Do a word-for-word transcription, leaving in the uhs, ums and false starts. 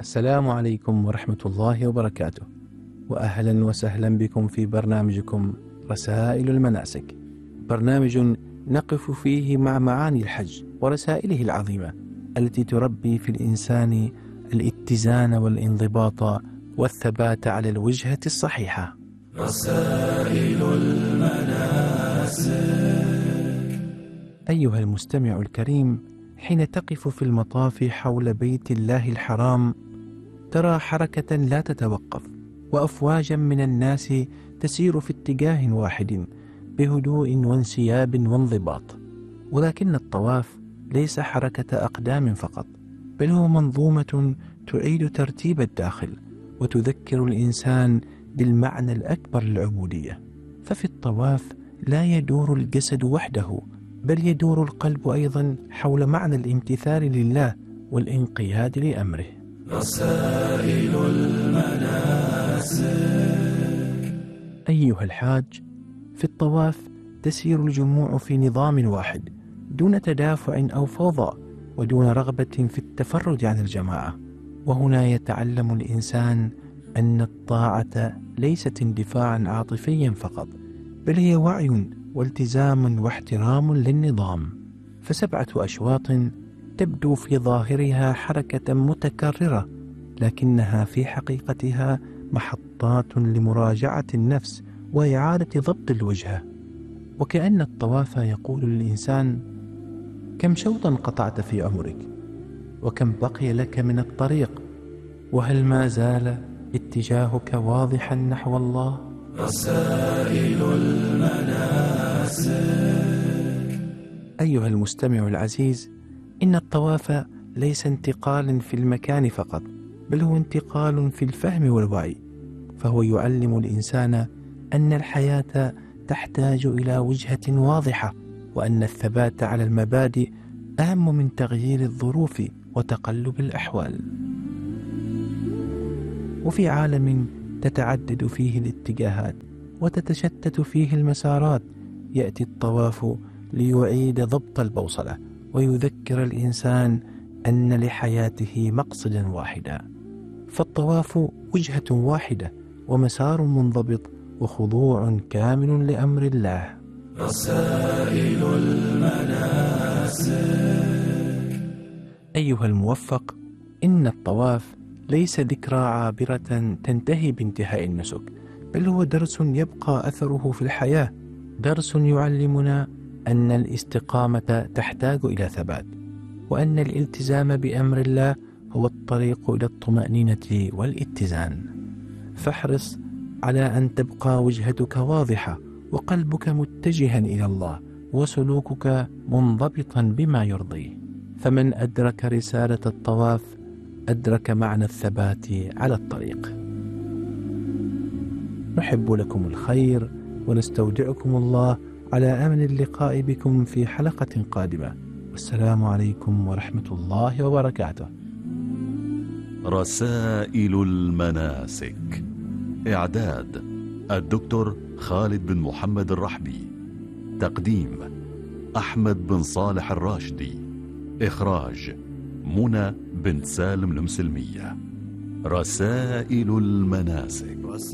السلام عليكم ورحمة الله وبركاته، وأهلا وسهلا بكم في برنامجكم رسائل المناسك، برنامج نقف فيه مع معاني الحج ورسائله العظيمة التي تربي في الإنسان الاتزان والانضباط والثبات على الوجهة الصحيحة. رسائل المناسك. أيها المستمع الكريم، حين تقف في المطاف حول بيت الله الحرام ترى حركة لا تتوقف، وأفواجا من الناس تسير في اتجاه واحد بهدوء وانسياب وانضباط. ولكن الطواف ليس حركة أقدام فقط، بل هو منظومة تعيد ترتيب الداخل وتذكر الإنسان بالمعنى الأكبر للعبودية. ففي الطواف لا يدور الجسد وحده، بل يدور القلب أيضا حول معنى الامتثال لله والانقياد لأمره. رسائل المناسك. أيها الحاج، في الطواف تسير الجموع في نظام واحد دون تدافع أو فوضى، ودون رغبة في التفرد عن الجماعة. وهنا يتعلم الإنسان أن الطاعة ليست اندفاعا عاطفيا فقط، بل هي وعي والتزام واحترام للنظام. فسبعة أشواط تبدو في ظاهرها حركة متكررة، لكنها في حقيقتها محطات لمراجعة النفس وإعادة ضبط الوجهة. وكأن الطواف يقول للإنسان: كم شوطا قطعت في عمرك؟ وكم بقي لك من الطريق؟ وهل ما زال اتجاهك واضحا نحو الله؟ رسائل المناسك. أيها المستمع العزيز، إن الطواف ليس انتقالا في المكان فقط، بل هو انتقال في الفهم والوعي. فهو يعلم الإنسان أن الحياة تحتاج إلى وجهة واضحة، وأن الثبات على المبادئ أهم من تغيير الظروف وتقلب الأحوال. وفي عالم تتعدد فيه الاتجاهات وتتشتت فيه المسارات، يأتي الطواف ليعيد ضبط البوصلة ويذكر الإنسان أن لحياته مقصدا واحدا. فالطواف وجهة واحدة ومسار منضبط وخضوع كامل لأمر الله. رسائل المناسك. أيها الموفق، إن الطواف ليس ذكرى عابرة تنتهي بانتهاء النسك، بل هو درس يبقى أثره في الحياة، درس يعلمنا أن الاستقامة تحتاج إلى ثبات، وأن الالتزام بأمر الله هو الطريق إلى الطمأنينة والاتزان. فاحرص على أن تبقى وجهتك واضحة وقلبك متجها إلى الله وسلوكك منضبطا بما يرضيه. فمن أدرك رسالة الطواف أدرك معنى الثبات على الطريق. نحب لكم الخير ونستودعكم الله على أمل اللقاء بكم في حلقة قادمة، والسلام عليكم ورحمة الله وبركاته. رسائل المناسك. إعداد الدكتور خالد بن محمد الرحبي. تقديم أحمد بن صالح الراشدي. إخراج منى بن سالم المسلمية. رسائل المناسك.